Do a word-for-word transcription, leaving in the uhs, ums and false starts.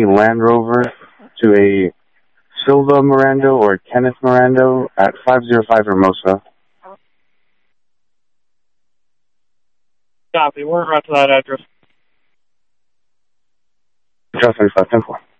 Camry Land Rover to a Silva Mirando or Kenneth Mirando at five oh five Hermosa. Copy. We're right to that address. Just five ten four.